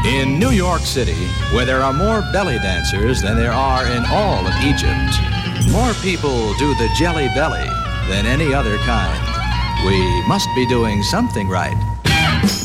In New York City, where there are more belly dancers than there are in all of Egypt, more people do the jelly belly than any other kind. We must be doing something right.